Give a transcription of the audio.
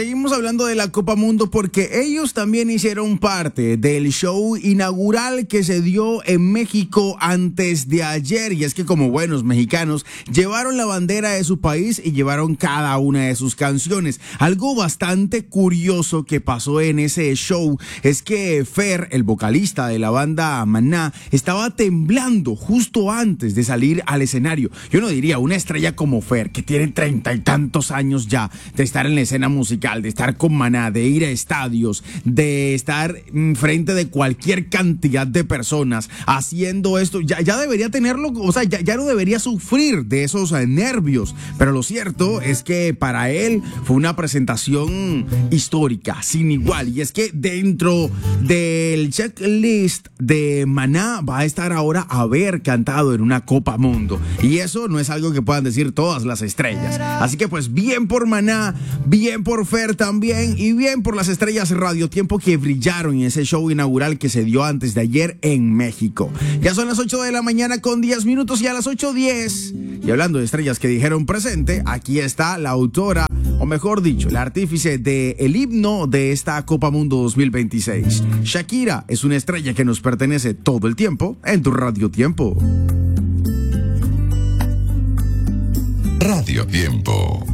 Seguimos hablando de la Copa Mundo porque ellos también hicieron parte del show inaugural que se dio en México antes de ayer. Y es que como buenos mexicanos llevaron la bandera de su país y llevaron cada una de sus canciones. Algo bastante curioso que pasó en ese show es que Fer, el vocalista de la banda Maná, estaba temblando justo antes de salir al escenario. Yo no diría una estrella como Fer, que tiene 30 y tantos años ya de estar en la escena musical, de estar con Maná, de ir a estadios, de estar frente de cualquier cantidad de personas haciendo esto, ya debería tenerlo, o sea, ya no debería sufrir de esos nervios, pero lo cierto es que para él fue una presentación histórica, sin igual, y es que dentro del checklist de Maná va a estar ahora haber cantado en una Copa Mundo, y eso no es algo que puedan decir todas las estrellas, así que pues bien por Maná, bien por Fer también y bien por las estrellas Radio Tiempo que brillaron en ese show inaugural que se dio antes de ayer en México. Ya son las 8 de la mañana con 10 minutos y a las 8:10. Y hablando de estrellas que dijeron presente, aquí está la autora, o mejor dicho, la artífice del himno de esta Copa Mundo 2026. Shakira es una estrella que nos pertenece todo el tiempo en tu Radio Tiempo. Radio Tiempo.